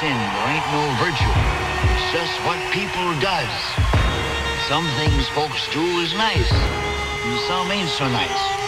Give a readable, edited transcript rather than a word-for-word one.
sin, there ain't no virtue. It's just what people does. Some things folks do is nice, and some ain't so nice.